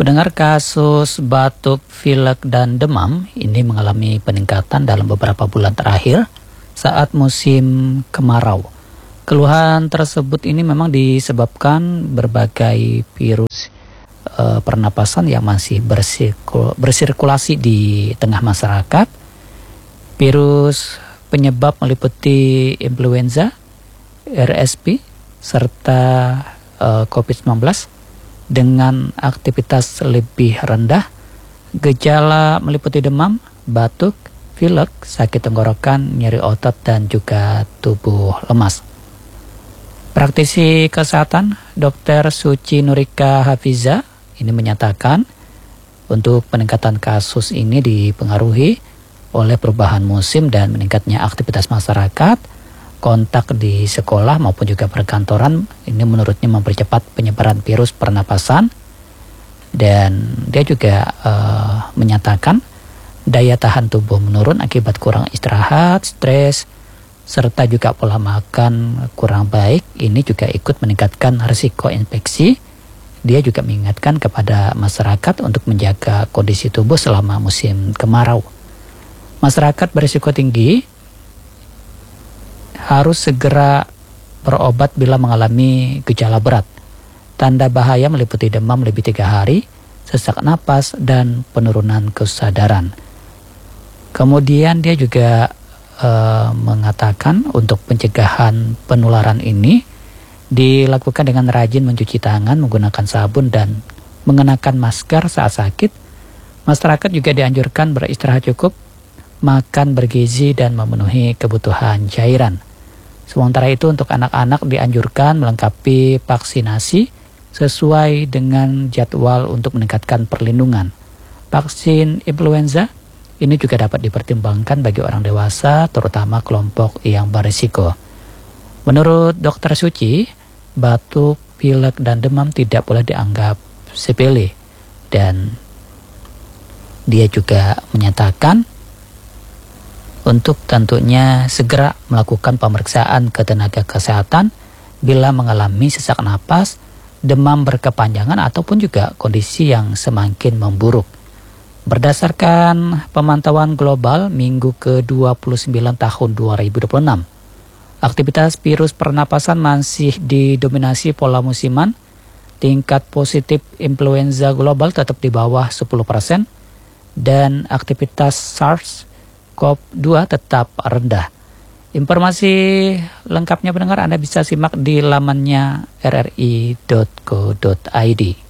Pendengar, kasus batuk, pilek, dan demam ini mengalami peningkatan dalam beberapa bulan terakhir saat musim kemarau. Keluhan tersebut ini memang disebabkan berbagai virus pernapasan yang masih bersirkulasi di tengah masyarakat. Virus penyebab meliputi influenza, RSV, serta COVID-19 dengan aktivitas lebih rendah. Gejala meliputi demam, batuk, pilek, sakit tenggorokan, nyeri otot, dan juga tubuh lemas. Praktisi kesehatan Dr. Suci Nurika Hafiza ini menyatakan untuk peningkatan kasus ini dipengaruhi oleh perubahan musim dan meningkatnya aktivitas masyarakat, kontak di sekolah maupun juga perkantoran. Ini menurutnya mempercepat penyebaran virus pernapasan. Dan dia juga menyatakan daya tahan tubuh menurun akibat kurang istirahat, stres, serta juga pola makan kurang baik. Ini juga ikut meningkatkan risiko infeksi. Dia juga mengingatkan kepada masyarakat untuk menjaga kondisi tubuh selama musim kemarau. Masyarakat berisiko tinggi harus segera berobat bila mengalami gejala berat. Tanda bahaya meliputi demam lebih 3 hari, sesak napas, dan penurunan kesadaran. Kemudian dia juga mengatakan untuk pencegahan penularan ini dilakukan dengan rajin mencuci tangan, menggunakan sabun, dan mengenakan masker saat sakit. Masyarakat juga dianjurkan beristirahat cukup, makan bergizi, dan memenuhi kebutuhan cairan. Sementara itu untuk anak-anak dianjurkan melengkapi vaksinasi sesuai dengan jadwal untuk meningkatkan perlindungan. Vaksin influenza ini juga dapat dipertimbangkan bagi orang dewasa, terutama kelompok yang berisiko. Menurut Dr. Suci, batuk, pilek, dan demam tidak boleh dianggap sepele. Dan dia juga menyatakan untuk tentunya segera melakukan pemeriksaan ke tenaga kesehatan bila mengalami sesak napas, demam berkepanjangan, ataupun juga kondisi yang semakin memburuk. Berdasarkan pemantauan global minggu ke-29 tahun 2026, aktivitas virus pernapasan masih didominasi pola musiman. Tingkat positif influenza global tetap di bawah 10%, dan aktivitas SARS-CoV-2 tetap rendah. Informasi lengkapnya pendengar Anda bisa simak di lamannya rri.co.id.